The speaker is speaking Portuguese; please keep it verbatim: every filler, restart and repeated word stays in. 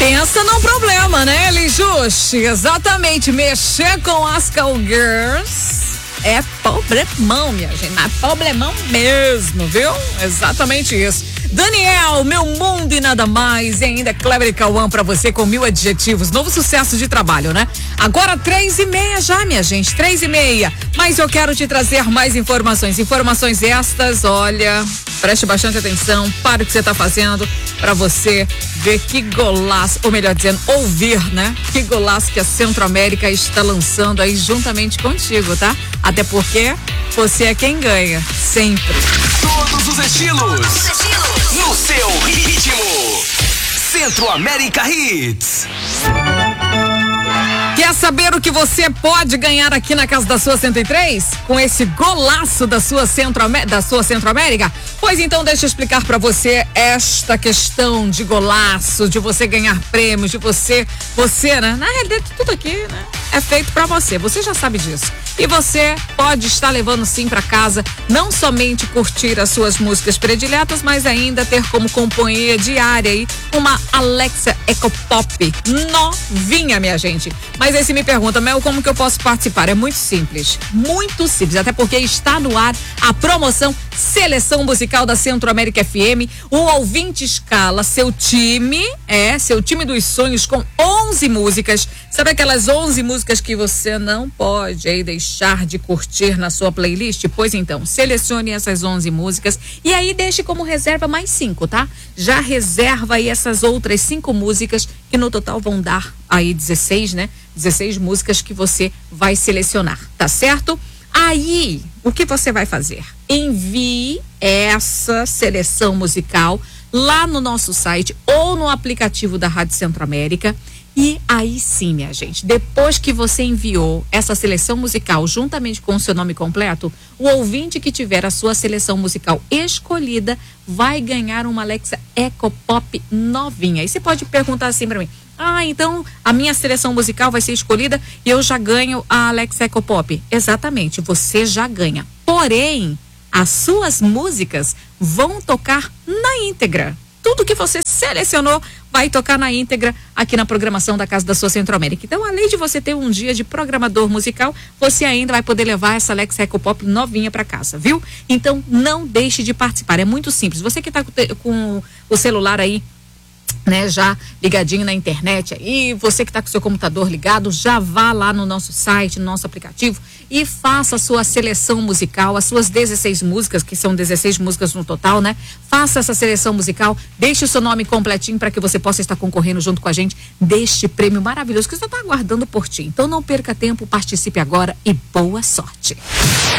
Pensa num problema, né, Lijuste? Exatamente, mexer com as cowgirls é problemão, minha gente, mas problemão mesmo, viu? Exatamente isso. Daniel, meu mundo e nada mais, e ainda Cleber e Cauã pra você com mil adjetivos, novo sucesso de trabalho, né? Agora três e meia já, minha gente, três e meia, mas eu quero te trazer mais informações, informações estas, olha, preste bastante atenção para o que você tá fazendo, pra você ver que golaço, ou melhor dizendo, ouvir, né? Que golaço que a Centro-América está lançando aí juntamente contigo, tá? Até porque você é quem ganha, sempre. Todos os estilos. Todos os estilos. No seu ritmo. Centro-América Hits. Quer saber o que você pode ganhar aqui na Casa da Sua cento e três? Com esse golaço da sua Centro-América? Da sua Centro-América? Pois então, deixa eu explicar pra você esta questão de golaço, de você ganhar prêmios, de você, você, né? Na realidade, tudo aqui, né? É feito pra você, você já sabe disso. E você pode estar levando sim pra casa, não somente curtir as suas músicas prediletas, mas ainda ter como companhia diária aí uma Alexa Eco Pop novinha, minha gente. Mas aí você me pergunta, Mel, como que eu posso participar? É muito simples, muito simples, até porque está no ar a promoção Seleção Musical da Centro-América F M. O ouvinte escala seu time, é, seu time dos sonhos com onze músicas. Sabe aquelas onze músicas que você não pode aí deixar de curtir na sua playlist? Pois então, selecione essas onze músicas e aí deixe como reserva mais cinco, tá? Já reserva aí essas outras cinco músicas que no total vão dar aí dezesseis, né? dezesseis músicas que você vai selecionar, tá certo? Aí, o que você vai fazer? Envie essa seleção musical lá no nosso site ou no aplicativo da Rádio Centro-América. E aí sim, minha gente, depois que você enviou essa seleção musical juntamente com o seu nome completo, o ouvinte que tiver a sua seleção musical escolhida vai ganhar uma Alexa Eco Pop novinha. E você pode perguntar assim pra mim, ah, então a minha seleção musical vai ser escolhida e eu já ganho a Alexa Eco Pop. Exatamente, você já ganha. Porém, as suas músicas vão tocar na íntegra. Tudo que você selecionou vai tocar na íntegra aqui na programação da Casa da Sua Centro-América. Então, além de você ter um dia de programador musical, você ainda vai poder levar essa Alexa Eco Pop novinha para casa, viu? Então, não deixe de participar. É muito simples. Você que está com o celular aí, né, já ligadinho na internet aí, você que está com o seu computador ligado, já vá lá no nosso site, no nosso aplicativo e faça a sua seleção musical, as suas dezesseis músicas, que são dezesseis músicas no total, né? Faça essa seleção musical, deixe o seu nome completinho para que você possa estar concorrendo junto com a gente deste prêmio maravilhoso que você está aguardando por ti. Então não perca tempo, participe agora e boa sorte.